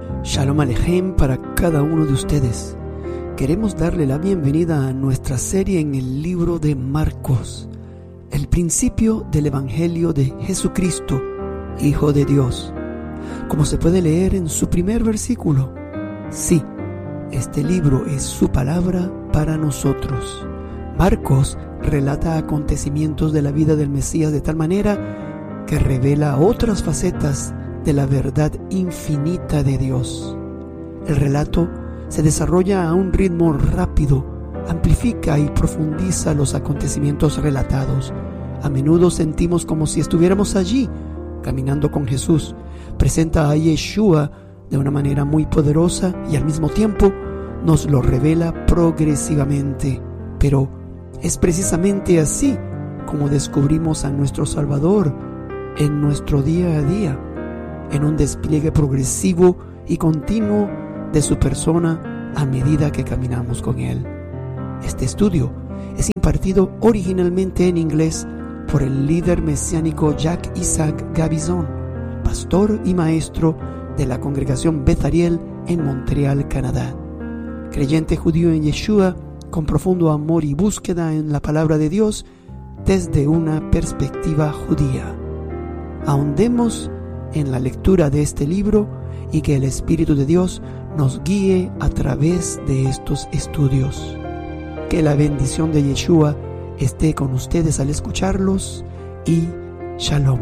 Shalom Alejem para cada uno de ustedes. Queremos darle la bienvenida a nuestra serie en el libro de Marcos, el principio del Evangelio de Jesucristo, Hijo de Dios. Como se puede leer en su primer versículo, sí, este libro es su palabra para nosotros. Marcos relata acontecimientos de la vida del Mesías de tal manera que revela otras facetas de la verdad infinita de Dios. El relato se desarrolla a un ritmo rápido, amplifica y profundiza los acontecimientos relatados. A menudo sentimos como si estuviéramos allí, caminando con Jesús. Presenta a Yeshua de una manera muy poderosa y al mismo tiempo nos lo revela progresivamente. Pero es precisamente así como descubrimos a nuestro Salvador en nuestro día a día, en un despliegue progresivo y continuo de su persona a medida que caminamos con Él. Este estudio es impartido originalmente en inglés por el líder mesiánico Jacques Isaac Gabizon, pastor y maestro de la congregación Beth Ariel en Montreal, Canadá. Creyente judío en Yeshua, con profundo amor y búsqueda en la palabra de Dios desde una perspectiva judía. Ahondemos en la lectura de este libro y que el Espíritu de Dios nos guíe a través de estos estudios. Que la bendición de Yeshua esté con ustedes al escucharlos y Shalom.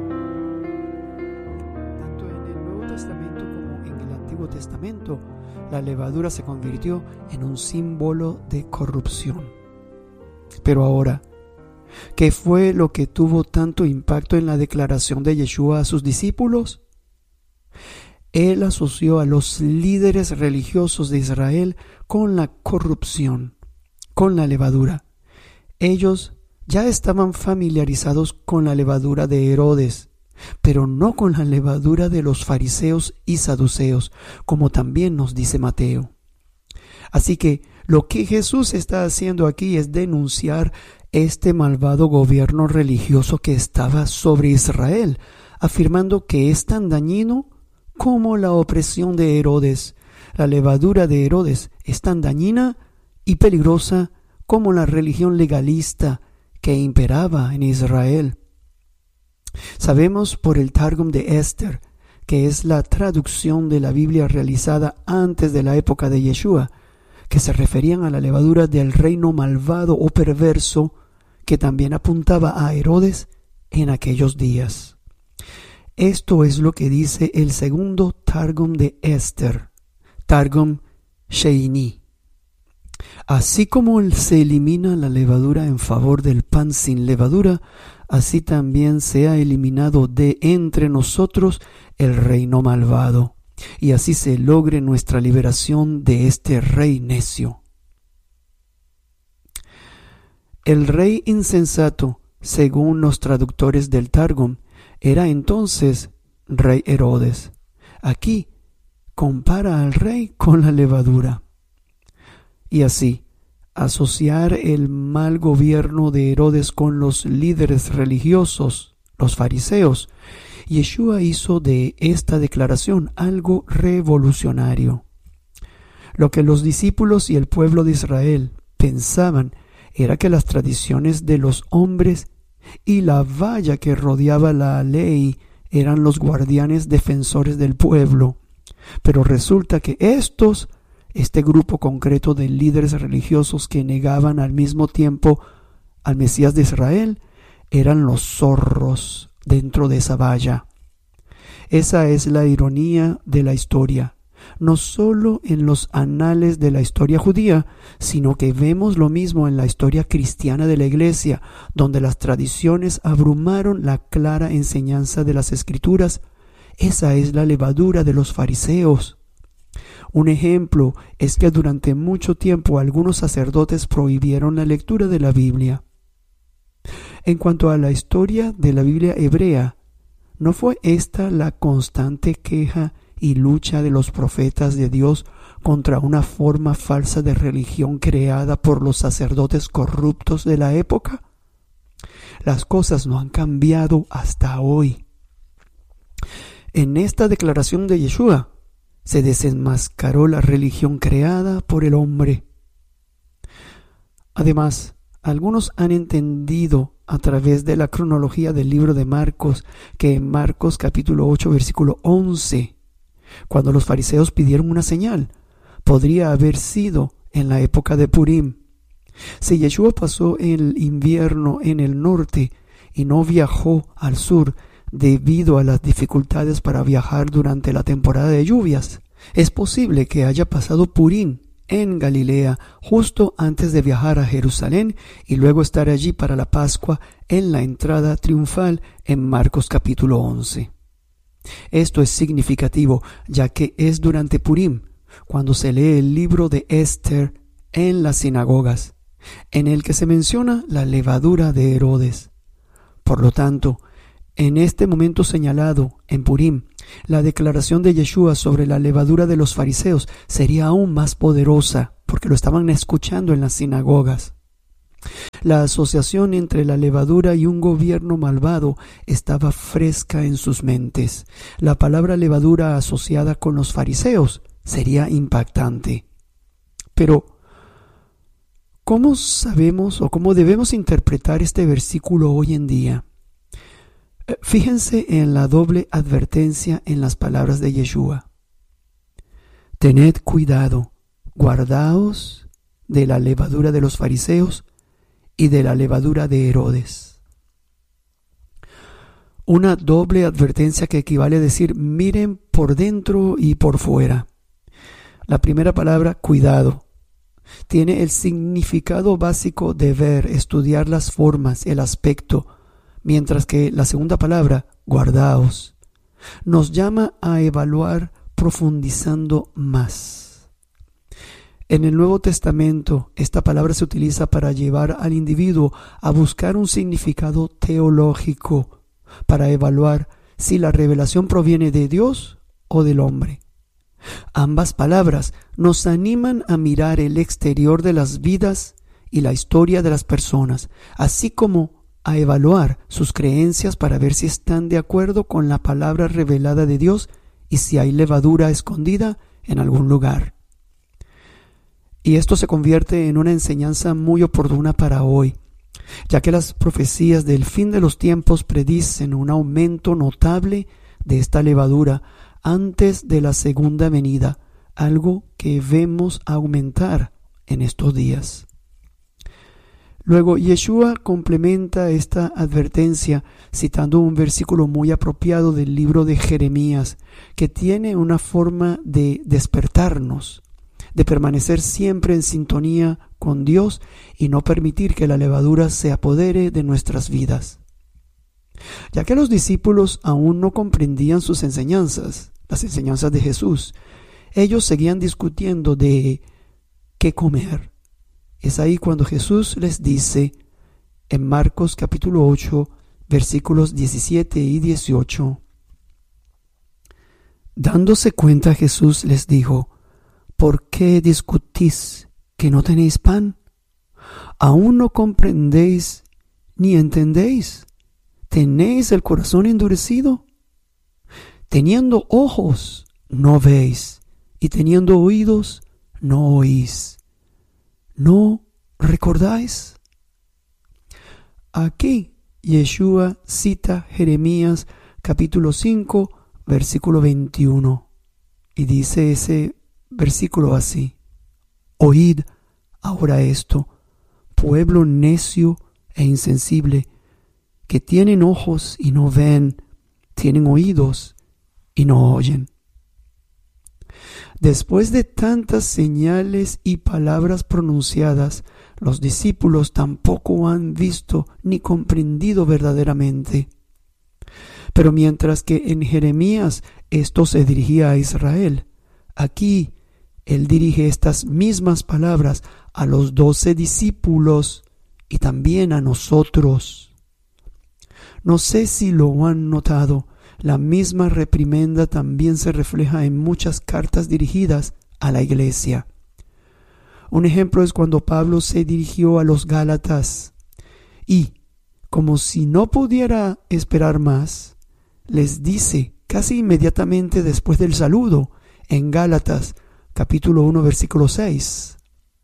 Tanto en el Nuevo Testamento como en el Antiguo Testamento, la levadura se convirtió en un símbolo de corrupción. Pero ahora, ¿qué fue lo que tuvo tanto impacto en la declaración de Yeshua a sus discípulos? Él asoció a los líderes religiosos de Israel con la corrupción, con la levadura. Ellos ya estaban familiarizados con la levadura de Herodes, pero no con la levadura de los fariseos y saduceos, como también nos dice Mateo. Así que lo que Jesús está haciendo aquí es denunciar este malvado gobierno religioso que estaba sobre Israel, afirmando que es tan dañino como la opresión de Herodes. La levadura de Herodes es tan dañina y peligrosa como la religión legalista que imperaba en Israel. Sabemos por el Targum de Esther, que es la traducción de la Biblia realizada antes de la época de Yeshua, que se referían a la levadura del reino malvado o perverso que también apuntaba a Herodes en aquellos días. Esto es lo que dice el segundo Targum de Esther, Targum Sheini. Así como se elimina la levadura en favor del pan sin levadura, así también se ha eliminado de entre nosotros el reino malvado, y así se logre nuestra liberación de este rey necio. El rey insensato, según los traductores del Targum, era entonces rey Herodes. Aquí compara al rey con la levadura. Y así, asociar el mal gobierno de Herodes con los líderes religiosos, los fariseos, Yeshua hizo de esta declaración algo revolucionario. Lo que los discípulos y el pueblo de Israel pensaban era que las tradiciones de los hombres y la valla que rodeaba la ley eran los guardianes defensores del pueblo. Pero resulta que este grupo concreto de líderes religiosos que negaban al mismo tiempo al Mesías de Israel, eran los zorros dentro de esa valla. Esa es la ironía de la historia. No solo en los anales de la historia judía, sino que vemos lo mismo en la historia cristiana de la Iglesia, donde las tradiciones abrumaron la clara enseñanza de las Escrituras. Esa es la levadura de los fariseos. Un ejemplo es que durante mucho tiempo algunos sacerdotes prohibieron la lectura de la Biblia. En cuanto a la historia de la Biblia hebrea, ¿no fue esta la constante queja y lucha de los profetas de Dios contra una forma falsa de religión creada por los sacerdotes corruptos de la época? Las cosas no han cambiado hasta hoy. En esta declaración de Yeshua, se desenmascaró la religión creada por el hombre. Además, algunos han entendido a través de la cronología del libro de Marcos que en Marcos capítulo 8 versículo 11, cuando los fariseos pidieron una señal, podría haber sido en la época de Purim. Si Yeshua pasó el invierno en el norte y no viajó al sur debido a las dificultades para viajar durante la temporada de lluvias, es posible que haya pasado Purim en Galilea justo antes de viajar a Jerusalén y luego estar allí para la Pascua en la entrada triunfal en Marcos capítulo 11. Esto es significativo, ya que es durante Purim cuando se lee el libro de Esther en las sinagogas, en el que se menciona la levadura de Herodes. Por lo tanto, en este momento señalado en Purim, la declaración de Yeshua sobre la levadura de los fariseos sería aún más poderosa, porque lo estaban escuchando en las sinagogas. La asociación entre la levadura y un gobierno malvado estaba fresca en sus mentes. La palabra levadura asociada con los fariseos sería impactante. Pero, ¿cómo sabemos o cómo debemos interpretar este versículo hoy en día? Fíjense en la doble advertencia en las palabras de Yeshua. Tened cuidado, guardaos de la levadura de los fariseos y de la levadura de Herodes. Una doble advertencia que equivale a decir miren por dentro y por fuera. La primera palabra, cuidado, tiene el significado básico de ver, estudiar las formas, el aspecto, mientras que la segunda palabra, guardaos, nos llama a evaluar profundizando más. En el Nuevo Testamento, esta palabra se utiliza para llevar al individuo a buscar un significado teológico, para evaluar si la revelación proviene de Dios o del hombre. Ambas palabras nos animan a mirar el exterior de las vidas y la historia de las personas, así como a evaluar sus creencias para ver si están de acuerdo con la palabra revelada de Dios y si hay levadura escondida en algún lugar. Y esto se convierte en una enseñanza muy oportuna para hoy, ya que las profecías del fin de los tiempos predicen un aumento notable de esta levadura antes de la segunda venida, algo que vemos aumentar en estos días. Luego, Yeshua complementa esta advertencia citando un versículo muy apropiado del libro de Jeremías, que tiene una forma de despertarnos, de permanecer siempre en sintonía con Dios y no permitir que la levadura se apodere de nuestras vidas. Ya que los discípulos aún no comprendían sus enseñanzas, las enseñanzas de Jesús, ellos seguían discutiendo de qué comer. Es ahí cuando Jesús les dice en Marcos capítulo 8, versículos 17 y 18. Dándose cuenta, Jesús les dijo: ¿por qué discutís que no tenéis pan? ¿Aún no comprendéis ni entendéis? ¿Tenéis el corazón endurecido? Teniendo ojos, no veis, y teniendo oídos, no oís. ¿No recordáis? Aquí Yeshua cita Jeremías capítulo 5, versículo 21, y dice ese versículo así: oíd ahora esto, pueblo necio e insensible, que tienen ojos y no ven, tienen oídos y no oyen. Después de tantas señales y palabras pronunciadas, los discípulos tampoco han visto ni comprendido verdaderamente. Pero mientras que en Jeremías esto se dirigía a Israel, aquí él dirige estas mismas palabras a los 12 discípulos y también a nosotros. No sé si lo han notado, la misma reprimenda también se refleja en muchas cartas dirigidas a la iglesia. Un ejemplo es cuando Pablo se dirigió a los Gálatas y, como si no pudiera esperar más, les dice casi inmediatamente después del saludo en Gálatas capítulo 1 versículo 6.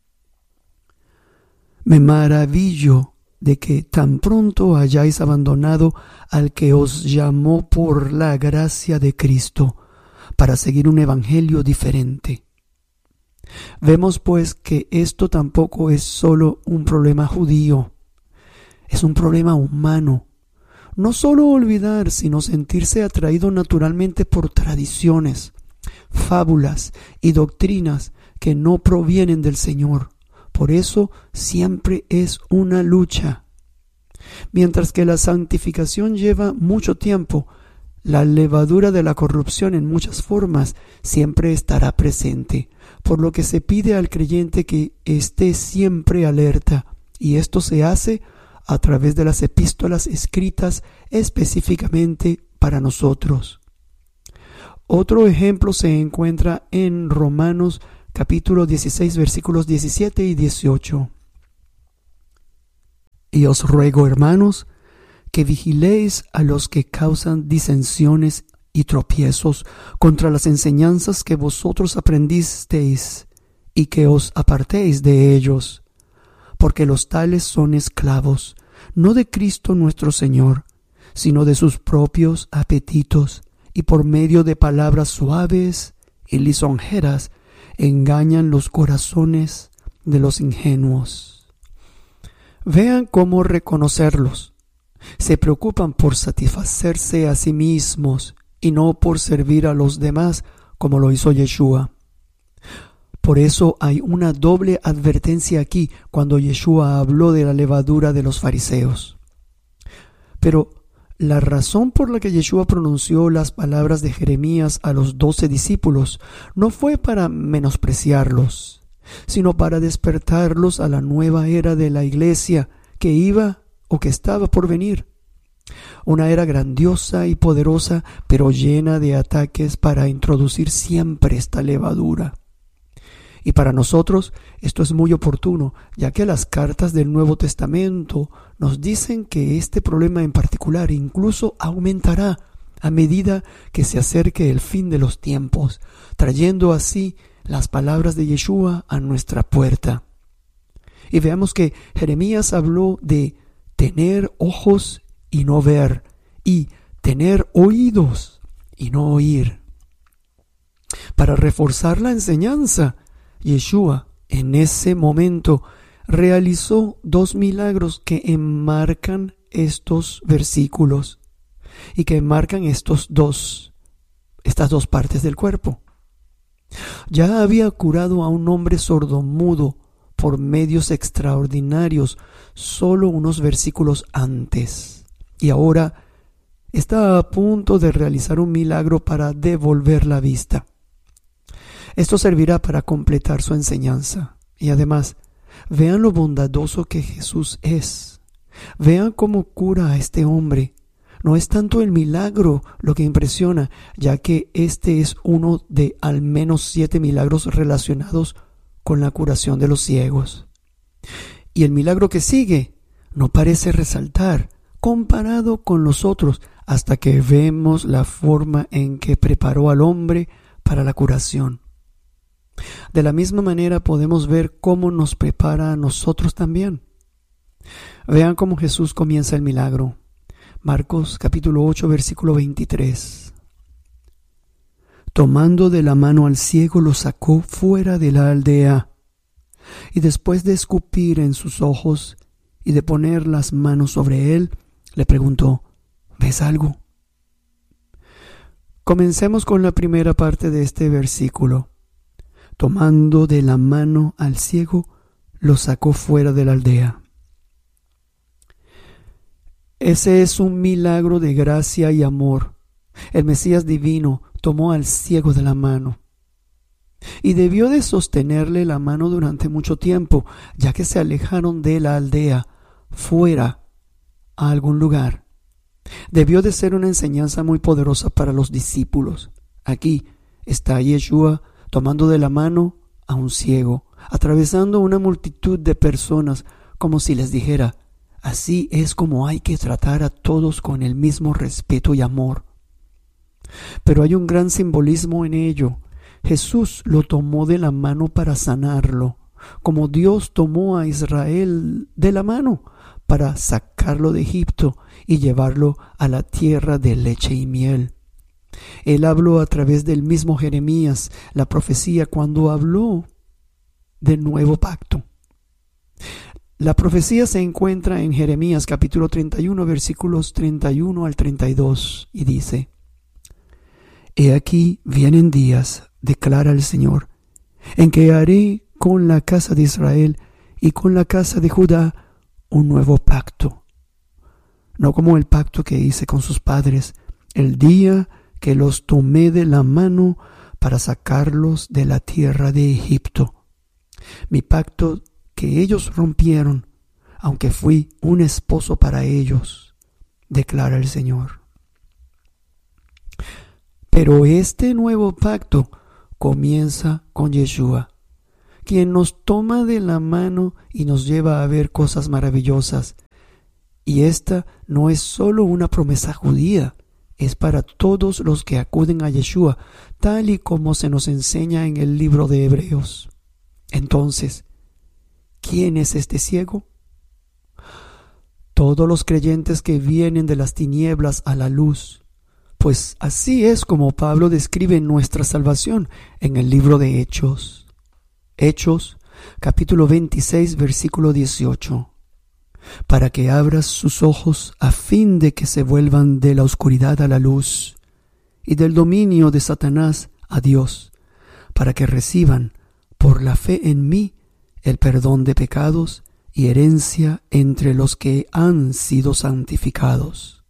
Me maravillo de que tan pronto hayáis abandonado al que os llamó por la gracia de Cristo para seguir un evangelio diferente. Vemos pues que esto tampoco es solo un problema judío, es un problema humano. No solo olvidar, sino sentirse atraído naturalmente por tradiciones, fábulas y doctrinas que no provienen del Señor. Por eso siempre es una lucha. Mientras que la santificación lleva mucho tiempo, la levadura de la corrupción en muchas formas siempre estará presente, por lo que se pide al creyente que esté siempre alerta, y esto se hace a través de las epístolas escritas específicamente para nosotros. Otro ejemplo se encuentra en Romanos capítulo 16 versículos 17 y 18. Y os ruego, hermanos, que vigiléis a los que causan disensiones y tropiezos contra las enseñanzas que vosotros aprendisteis, y que os apartéis de ellos, porque los tales son esclavos, no de Cristo nuestro Señor, sino de sus propios apetitos, y por medio de palabras suaves y lisonjeras engañan los corazones de los ingenuos. Vean cómo reconocerlos. Se preocupan por satisfacerse a sí mismos y no por servir a los demás como lo hizo Yeshua. Por eso hay una doble advertencia aquí cuando Yeshua habló de la levadura de los fariseos. Pero la razón por la que Yeshua pronunció las palabras de Jeremías a los 12 discípulos no fue para menospreciarlos, sino para despertarlos a la nueva era de la iglesia que iba o que estaba por venir. Una era grandiosa y poderosa, pero llena de ataques para introducir siempre esta levadura. Y para nosotros esto es muy oportuno, ya que las cartas del Nuevo Testamento nos dicen que este problema en particular incluso aumentará a medida que se acerque el fin de los tiempos, trayendo así las palabras de Yeshua a nuestra puerta. Y veamos que Jeremías habló de tener ojos y no ver, y tener oídos y no oír. Para reforzar la enseñanza, Yeshua en ese momento realizó 2 milagros que enmarcan estos versículos y que enmarcan estas dos partes del cuerpo. Ya había curado a un hombre sordomudo por medios extraordinarios solo unos versículos antes, y ahora está a punto de realizar un milagro para devolver la vista. Esto servirá para completar su enseñanza. Y además, vean lo bondadoso que Jesús es. Vean cómo cura a este hombre. No es tanto el milagro lo que impresiona, ya que este es uno de al menos 7 milagros relacionados con la curación de los ciegos. Y el milagro que sigue no parece resaltar comparado con los otros, hasta que vemos la forma en que preparó al hombre para la curación. De la misma manera podemos ver cómo nos prepara a nosotros también. Vean cómo Jesús comienza el milagro. Marcos capítulo 8 versículo 23. Tomando de la mano al ciego lo sacó fuera de la aldea, y después de escupir en sus ojos y de poner las manos sobre él, le preguntó: ¿ves algo? Comencemos con la primera parte de este versículo. Tomando de la mano al ciego, lo sacó fuera de la aldea. Ese es un milagro de gracia y amor. El Mesías divino tomó al ciego de la mano y debió de sostenerle la mano durante mucho tiempo, ya que se alejaron de la aldea, fuera a algún lugar. Debió de ser una enseñanza muy poderosa para los discípulos. Aquí está Yeshua tomando de la mano a un ciego, atravesando una multitud de personas, como si les dijera: así es como hay que tratar a todos con el mismo respeto y amor. Pero hay un gran simbolismo en ello. Jesús lo tomó de la mano para sanarlo, como Dios tomó a Israel de la mano para sacarlo de Egipto y llevarlo a la tierra de leche y miel. Él habló a través del mismo Jeremías la profecía cuando habló del nuevo pacto. La profecía se encuentra en Jeremías capítulo 31, versículos 31 al 32, y dice: He aquí vienen días, declara el Señor, en que haré con la casa de Israel y con la casa de Judá un nuevo pacto, no como el pacto que hice con sus padres el día que los tomé de la mano para sacarlos de la tierra de Egipto. Mi pacto que ellos rompieron, aunque fui un esposo para ellos, declara el Señor. Pero este nuevo pacto comienza con Yeshua, quien nos toma de la mano y nos lleva a ver cosas maravillosas. Y esta no es solo una promesa judía, es para todos los que acuden a Yeshua, tal y como se nos enseña en el libro de Hebreos. Entonces, ¿quién es este ciego? Todos los creyentes que vienen de las tinieblas a la luz, pues así es como Pablo describe nuestra salvación en el libro de Hechos. Hechos, capítulo 26, versículo 18. Para que abras sus ojos a fin de que se vuelvan de la oscuridad a la luz y del dominio de Satanás a Dios, para que reciban por la fe en mí el perdón de pecados y herencia entre los que han sido santificados.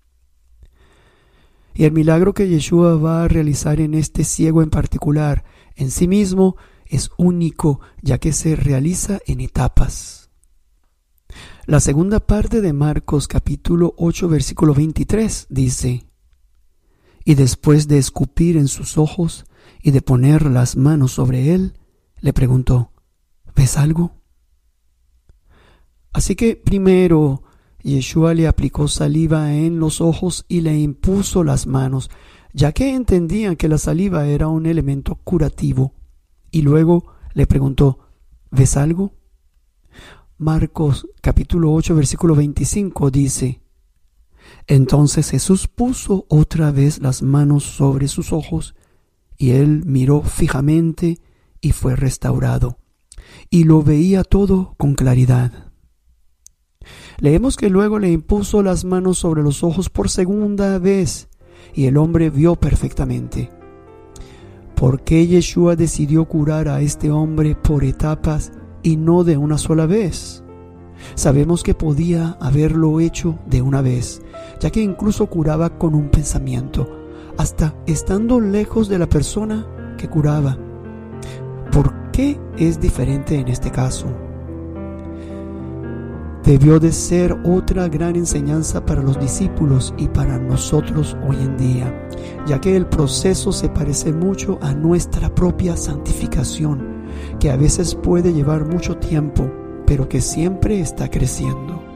Y el milagro que Yeshua va a realizar en este ciego en particular, en sí mismo, es único, ya que se realiza en etapas. La segunda parte de Marcos capítulo 8 versículo 23 dice: Y después de escupir en sus ojos y de poner las manos sobre él, le preguntó: ¿Ves algo? Así que primero Yeshua le aplicó saliva en los ojos y le impuso las manos, ya que entendían que la saliva era un elemento curativo. Y luego le preguntó: ¿ves algo? Marcos capítulo 8 versículo 25 dice: Entonces Jesús puso otra vez las manos sobre sus ojos, y él miró fijamente y fue restaurado, y lo veía todo con claridad. Leemos que luego le impuso las manos sobre los ojos por segunda vez, y el hombre vio perfectamente. ¿Por qué Yeshua decidió curar a este hombre por etapas y no de una sola vez? Sabemos que podía haberlo hecho de una vez, ya que incluso curaba con un pensamiento, hasta estando lejos de la persona que curaba. ¿Por qué es diferente en este caso? Debió de ser otra gran enseñanza para los discípulos y para nosotros hoy en día, ya que el proceso se parece mucho a nuestra propia santificación, que a veces puede llevar mucho tiempo, pero que siempre está creciendo.